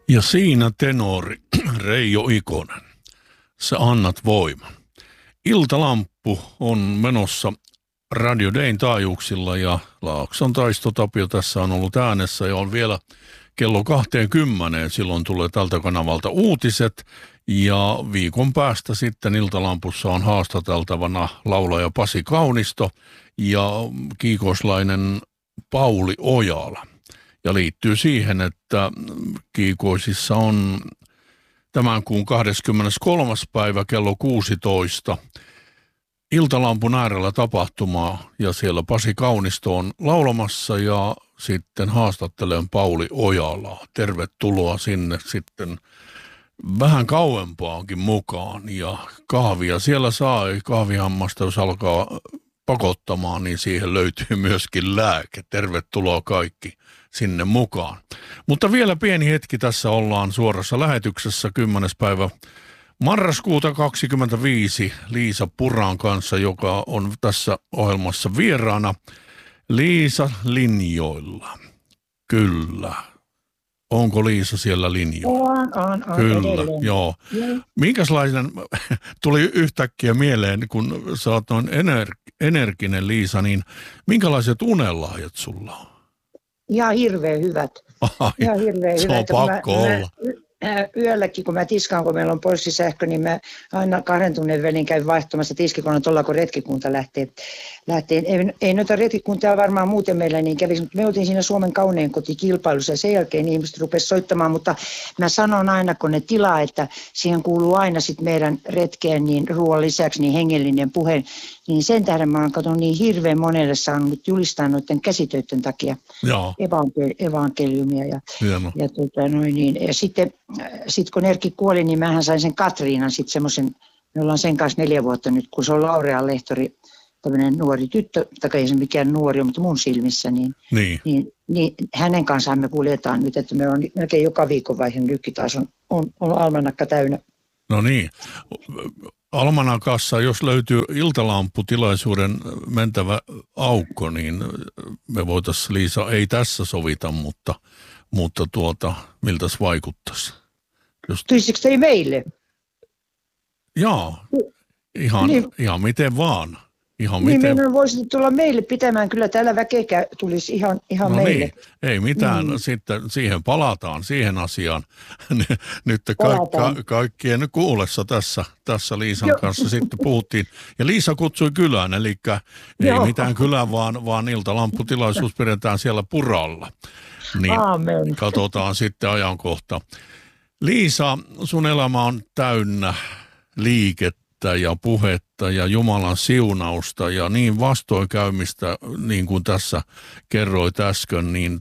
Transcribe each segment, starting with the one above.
Ja siinä tenori Reijo Ikonen. Sä annat voiman. Iltalamppu on menossa Radio Dayn taajuuksilla ja Laakson Taisto Tapio tässä on ollut äänessä ja on vielä kello 20. Silloin tulee tältä kanavalta uutiset ja viikon päästä sitten Iltalampussa on haastateltavana laulaja Pasi Kaunisto ja kiikoislainen Pauli Ojala. Ja liittyy siihen, että Kiikoisissa on tämän kuun 23. päivä kello 16 Iltalampun äärellä tapahtumaa ja siellä Pasi Kaunisto on laulamassa ja sitten haastattelen Pauli Ojalaa. Tervetuloa sinne sitten vähän kauempaankin mukaan ja kahvia siellä saa, kahvihammasta jos alkaa pakottamaan, niin siihen löytyy myöskin lääke. Tervetuloa kaikki sinne mukaan. Mutta vielä pieni hetki, tässä ollaan suorassa lähetyksessä 10. päivä marraskuuta 2025 Liisa Puran kanssa, joka on tässä ohjelmassa vieraana. Liisa linjoilla. Kyllä. Onko Liisa siellä linjoilla? On. Kyllä, edelleen. joo. Minkälainen, tuli yhtäkkiä mieleen, kun sä oot noin energinen Liisa, niin minkälaiset unelahjat sulla on? Ihan hirveän hyvät. Ihan hirveän se hyvät. on pakko olla. Yölläkin, kun mä tiskaan, kun meillä on postisähkö, niin mä aina 2 tunnin välin käyn vaihtamassa tiskikoneet tuolla, kun retkikunta lähtee. Ei noita retkikuntia varmaan muuten meillä niin kävisi, mutta me oltiin siinä Suomen kaunein kotikilpailussa ja sen jälkeen ihmiset rupesivat soittamaan, mutta mä sanon aina, kun ne tilaa, että siihen kuuluu aina sit meidän retkeen niin ruoan lisäksi niin hengellinen puhe, niin sen tähden mä oon niin hirveän monelle saanut julistaa noiden käsitöiden takia evankeliumia. Ja sitten kun Erkki kuoli, niin mähän sain sen Katriinan sitten semmoisen, me ollaan sen kanssa 4 vuotta nyt, kun se on Laurea Lehtori, tämmöinen nuori tyttö, tai ei se mikään nuori, mutta mun silmissä, niin hänen kanssaan me kuljetaan nyt, että me on melkein joka viikonvaihe nytkin taas on almanakka täynnä. No niin. Almanakassa, jos löytyy iltalamputilaisuuden mentävä aukko, niin me voitaisiin, Liisa, ei tässä sovita, mutta miltäs vaikuttaisi? Tulisiko te meille? Joo, ihan miten vaan. Meidän voisi tulla meille pitämään, kyllä täällä väkeä tulisi ihan meille. Niin, ei mitään, sitten siihen palataan, siihen asiaan. Nyt kaikkien kuulessa tässä Liisan kanssa sitten puhuttiin. Ja Liisa kutsui kylään, eli ei mitään kylää, vaan iltalamputilaisuus pidetään siellä Puralla. Niin Aamen. Katsotaan sitten ajankohta. Liisa, sun elämä on täynnä liikettä ja puhetta ja Jumalan siunausta ja niin vastoinkäymistä, niin kuin tässä kerroit äsken, niin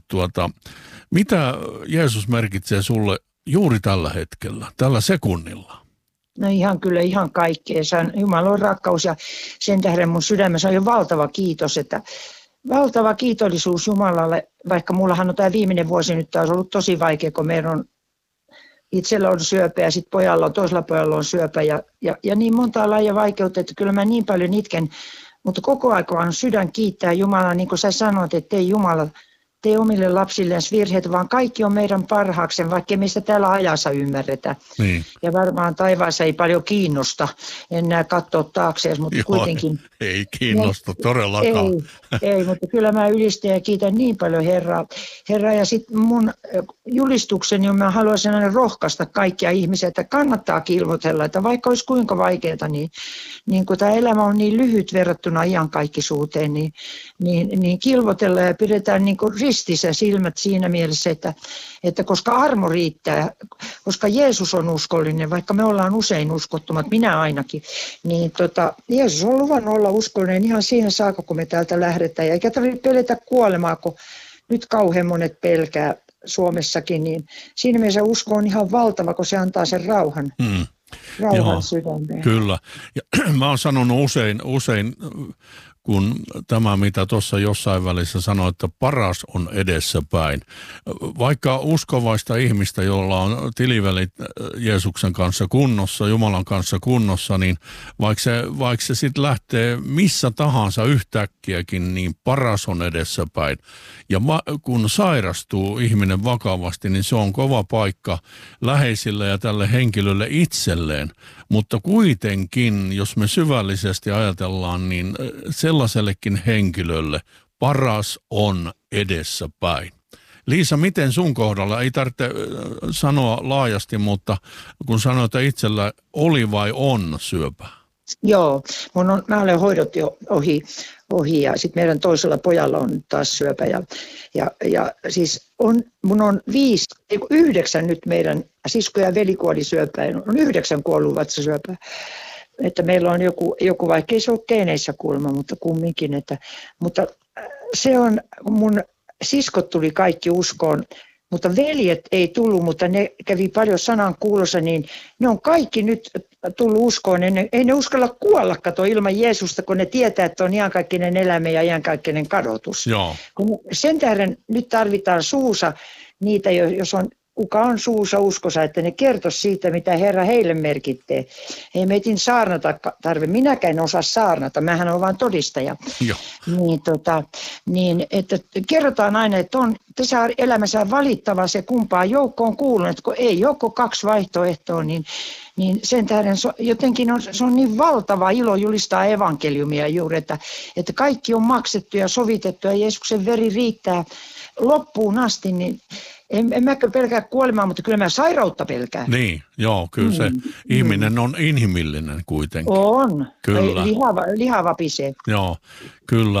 mitä Jeesus merkitsee sulle juuri tällä hetkellä, tällä sekunnilla? No ihan kaikkea. Se on Jumalan rakkaus ja sen tähden mun sydämessä on jo valtava kiitos, valtava kiitollisuus Jumalalle, vaikka mullahan on tämä viimeinen vuosi nyt taas ollut tosi vaikea, kun meillä on itsellä on syöpä ja sitten toisella pojalla on syöpä ja niin monta lajia vaikeutta, että kyllä mä niin paljon itken, mutta koko ajan on sydän kiittää Jumalaa, niin kuin sä sanoit, että ei Jumala tee omille lapsilleen virheet, vaan kaikki on meidän parhaaksemme, vaikka me sitä täällä ajassa ymmärretä. Niin. Ja varmaan taivaassa ei paljon kiinnosta enää katsoa taakseesi, mutta kuitenkin. Ei kiinnosta todellakaan. Ei, mutta kyllä mä ylistän ja kiitän niin paljon Herraa. Ja sitten mun julistukseni, mä haluaisin aina rohkaista kaikkia ihmisiä, että kannattaa kilvotella, että vaikka olisi kuinka vaikeaa, niin kun tämä elämä on niin lyhyt verrattuna iankaikkisuuteen, niin kilvotella ja pidetään niin kuin ristissä silmät siinä mielessä, että koska armo riittää, koska Jeesus on uskollinen, vaikka me ollaan usein uskottomat, minä ainakin, niin Jeesus on luvannut olla uskollinen ihan siihen saakka, kun me täältä lähdetään. Eikä tarvitse pelätä kuolemaa, kun nyt kauhean monet pelkää Suomessakin, niin siinä mielessä usko on ihan valtava, kun se antaa sen rauhan. Rauhan sydämeen. Kyllä. Ja mä oon sanonut usein, kun tämä, mitä tuossa jossain välissä sanoi, että paras on edessäpäin. Vaikka uskovaista ihmistä, jolla on tilivälit Jeesuksen kanssa kunnossa, Jumalan kanssa kunnossa, niin vaikka se sitten lähtee missä tahansa yhtäkkiäkin, niin paras on edessäpäin. Ja kun sairastuu ihminen vakavasti, niin se on kova paikka läheisille ja tälle henkilölle itselleen. Mutta kuitenkin, jos me syvällisesti ajatellaan, niin sellaisellekin henkilölle paras on edessäpäin. Liisa, miten sun kohdalla? Ei tarvitse sanoa laajasti, mutta kun sanoit, että itsellä oli vai on syöpää? Joo, mä olen hoidot jo ohi ja sitten meidän toisella pojalla on taas syöpä ja siis mun on 9 nyt meidän sisko ja veli kuoli syöpään, on 9 kuollut vatsasyöpää. Että meillä on joku vaikka se ole geeneissä kuulemma, mutta kumminkin. Mutta se on, mun siskot tuli kaikki uskoon, mutta veljet ei tullut, mutta ne kävi paljon sanan kuulossa, niin ne on kaikki nyt tullut uskoon. Ei ne uskalla kuolla, ilman Jeesusta, kun ne tietää, että on iankaikkinen elämä ja iankaikkinen kadotus. Joo. Kun sen tähden nyt tarvitaan suusa niitä, jos on kuka on suussa uskossa, että ne kertoisi siitä, mitä Herra heille merkittee. Ei meitin saarnata tarvitse. Minäkään en osaa saarnata, mähän olen vain todistaja. Joo. Niin, että kerrotaan aina, että on tässä elämässä valittava se kumpaan joukkoon kuulunut, että kun ei joukko 2 vaihtoehtoa, niin sen tähden jotenkin se on niin valtava ilo julistaa evankeliumia juuri, että kaikki on maksettu ja sovitettu ja Jeesuksen veri riittää loppuun asti, niin en mäkö pelkää kuolemaa, mutta kyllä mä sairautta pelkään. Niin, joo, kyllä se ihminen on inhimillinen kuitenkin. On, kyllä. Lihava pisee. Joo, kyllä.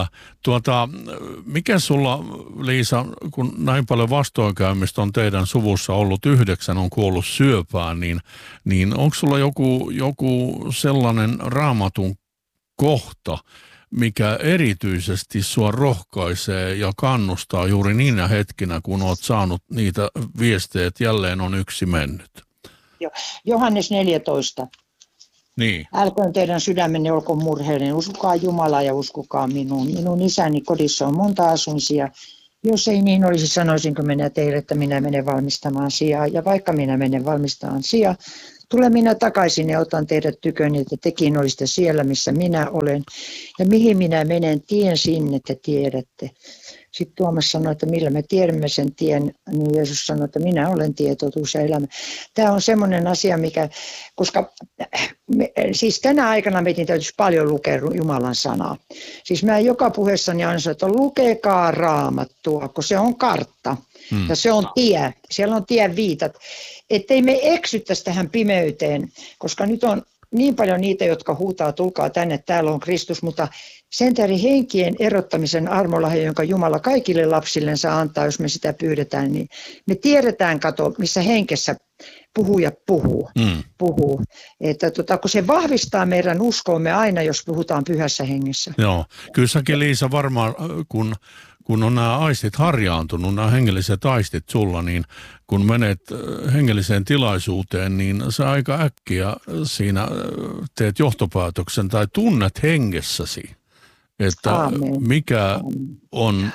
Mikä sulla, Liisa, kun näin paljon vastoinkäymistä on teidän suvussa ollut, 9 on kuollut syöpään, niin onko sulla joku sellainen Raamatun kohta, mikä erityisesti sua rohkaisee ja kannustaa juuri niinä hetkinä, kun olet saanut niitä viestejä, että jälleen on yksi mennyt? Johannes 14. Niin. Älköön teidän sydämenne olkoon murheellinen, uskokaa Jumalaa ja uskokaa minuun. Minun isäni kodissa on monta asuinsia. Jos ei niin olisi, sanoisinko minä teille, että minä menen valmistamaan sijaa. Ja vaikka minä menen valmistamaan sijaa, tulen minä takaisin ja otan teidät tyköni, että tekin olisitte siellä, missä minä olen. Ja mihin minä menen, tien sinne te tiedätte. Sitten Tuomas sanoi, että millä me tiedämme sen tien, niin Jeesus sanoi, että minä olen tie, totuus ja elämä. Tämä on semmoinen asia, koska siis tänä aikana meidän täytyisi paljon lukea Jumalan sanaa. Siis mä joka puheessani aina sanon, että lukekaa Raamattua, kun se on kartta ja se on tie, siellä on tien viitat. Ettei me eksyttäisi tähän pimeyteen, koska nyt on niin paljon niitä, jotka huutaa, tulkaa tänne, täällä on Kristus, mutta sen tähden henkien erottamisen armolahja, jonka Jumala kaikille lapsillensa antaa, jos me sitä pyydetään, niin me tiedetään, missä henkessä puhuja puhuu. Että kun se vahvistaa meidän uskoamme aina, jos puhutaan pyhässä hengessä. Joo, kyllä säkin Liisa varmaan, kun on nämä aistit harjaantunut, nämä hengelliset aistit sulla, niin kun menet hengelliseen tilaisuuteen, niin sä aika äkkiä siinä teet johtopäätöksen tai tunnet hengessäsi, että mikä on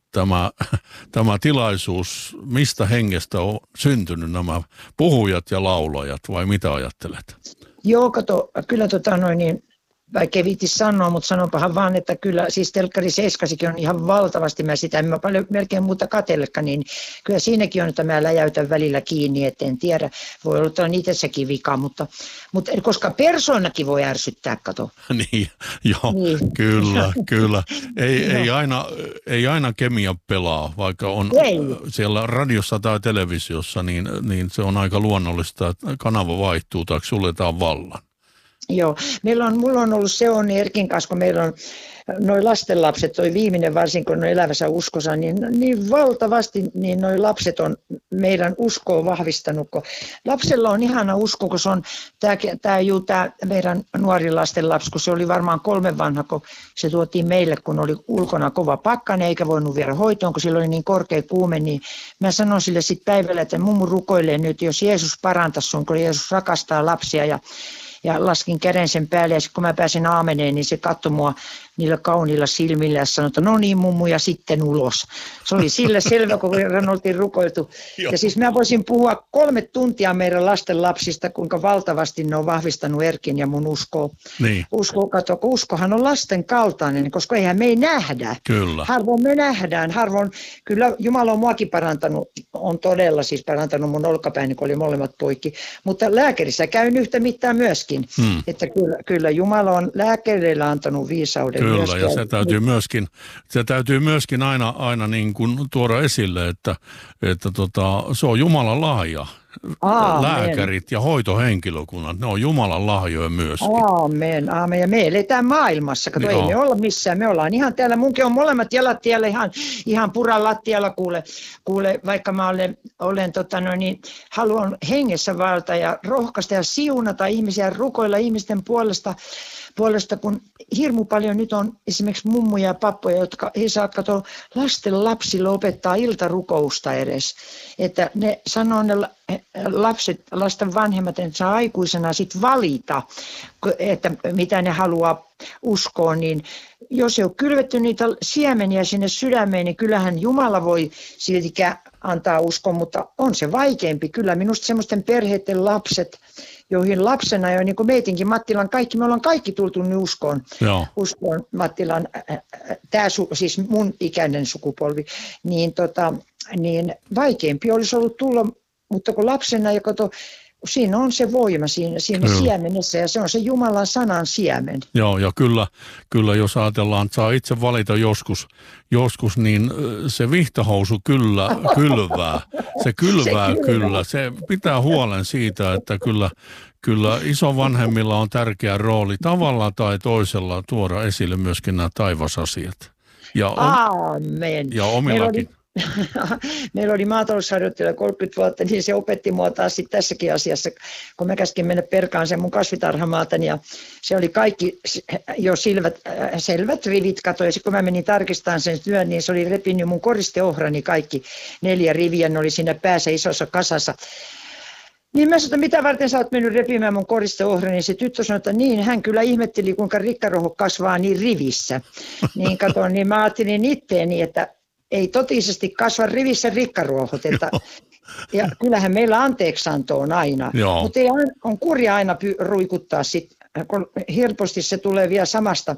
tämä tilaisuus, mistä hengestä on syntynyt nämä puhujat ja laulajat, vai mitä ajattelet? Joo, kyllä vaikka ei viitsi sanoa, mutta sanonpahan vaan, että kyllä siis Telkkari 7 on ihan valtavasti, en mä paljon melkein muuta katsellekaan, niin kyllä siinäkin on, että mä läjäytän välillä kiinni, et en tiedä, voi olla, että on itsessäkin vika, mutta koska persoonakin voi ärsyttää, Niin, joo, niin. Kyllä. Ei aina kemia pelaa, vaikka on siellä radiossa tai televisiossa, niin se on aika luonnollista, että kanava vaihtuu tai suljetaan vallan. Joo, mulla on ollut se onni Erkin kanssa, kun meillä on noi lastenlapset, toi viimeinen varsinkin, kun on elävässä uskossa, niin valtavasti niin noi lapset on meidän uskoa vahvistanut, kun lapsella on ihana usko, kun se on tämä meidän nuori lastenlapsi, kun se oli varmaan 3 vanha, kun se tuotiin meille, kun oli ulkona kova pakkane, eikä voinut viedä hoitoon, kun sillä oli niin korkea kuume, niin mä sanon sille sitten päivällä, että mummu rukoilee nyt, jos Jeesus parantaisi sun, kun Jeesus rakastaa lapsia ja ja laskin käden sen päälle ja kun mä pääsin aameneen, niin se katsoi mua niillä kauniilla silmillä ja sanoi, että no niin mummu ja sitten ulos. Se oli sillä selvä, kun kerran oltiin rukoiltu. Ja siis mä voisin puhua 3 tuntia meidän lasten lapsista, kuinka valtavasti ne on vahvistanut Erkin ja mun uskoa. Niin. Uskohan on lasten kaltainen, koska eihän me ei nähdä. Kyllä. Harvoin me nähdään, kyllä Jumala on muakin parantanut, on todella siis parantanut mun olkapääni, kun oli molemmat poikki. Mutta lääkärissä käyn yhtä mittaan myöskin, että kyllä Jumala on lääkäreillä antanut viisauden. Kyllä, myöskin. ja se täytyy myöskin aina niin kuin tuoda esille, että se on Jumalan lahja. Lääkärit ja hoitohenkilökunnat, ne on Jumalan lahjoja myöskin. Aamen. Ja me eletään maailmassa, kato, ei me olla missään, me ollaan ihan täällä, munkin on molemmat jalat tiellä ihan puran lattialla, kuule vaikka mä haluan hengessä valta ja rohkaista ja siunata ihmisiä, rukoilla ihmisten puolesta, kun hirmu paljon nyt on esimerkiksi mummuja ja pappoja, jotka ei saa katsoa lapsille opettaa iltarukousta edes. Että ne sanoo ne lasten vanhemmat, että saa aikuisena sit valita, että mitä ne haluaa uskoa, niin jos ei ole kylvetty niitä siemeniä sinne sydämeen, niin kyllähän Jumala voi siltikään antaa uskon, mutta on se vaikeampi. Kyllä minusta semmoisten perheiden lapset, joihin lapsena jo, niin kuin meitinkin Mattilan me ollaan kaikki tultu nyt uskoon Mattilan, siis mun ikäinen sukupolvi, niin vaikeampi olisi ollut tulla, mutta kun lapsena, siinä on se voima siinä siemenessä ja se on se Jumalan sanan siemen. Joo, ja kyllä jos ajatellaan, että saa itse valita joskus niin se vihtahousu kyllä kylvää. Se kylvää kyllä. Se pitää huolen siitä, että kyllä isovanhemmilla on tärkeä rooli tavalla tai toisella tuoda esille myöskin nämä taivasasiat. Aamen. Ja omillakin. Meillä oli maatalousharjoittelija 30 vuotta, niin se opetti mua taas tässäkin asiassa, kun mä käskin mennä perkaan sen mun kasvitarhamaatani ja se oli kaikki jo selvät rivit katoja. Kun mä menin tarkistamaan sen työn, niin se oli repinyt mun koristeohrani kaikki 4 riviä, ne oli siinä päässä isossa kasassa. Niin mä sanoin, että mitä varten sä oot mennyt repimään mun koristeohra, niin se tyttö sanoi, että niin, hän kyllä ihmetteli, kuinka rikkaruoho kasvaa niin rivissä. Niin mä ajattelin itteeni, että ei totisesti kasva rivissä rikkaruohot, ja kyllähän meillä anteeksianto on aina, mutta on kurja aina ruikuttaa sit, kun helposti se tulee vielä samasta